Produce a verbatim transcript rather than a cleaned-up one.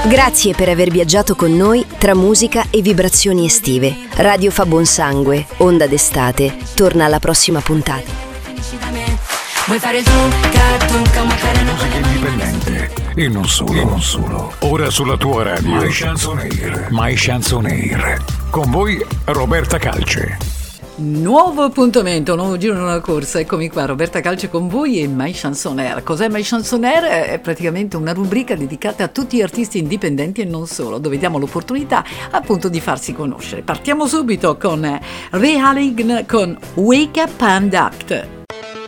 Grazie per aver viaggiato con noi tra musica e vibrazioni estive. Radio fa buon sangue, onda d'estate, torna alla prossima puntata. Musica indipendente e non solo, e non solo. Ora sulla tua radio My Chanson Air. My Chanson Air. Con voi Roberta Calce. Nuovo appuntamento, nuovo giro in una corsa. Eccomi qua, Roberta Calce con voi e My Chanson Air. Cos'è My Chanson Air? È praticamente una rubrica dedicata a tutti gli artisti indipendenti e non solo, dove diamo l'opportunità appunto di farsi conoscere. Partiamo subito con Ray Halig con Wake Up and Act.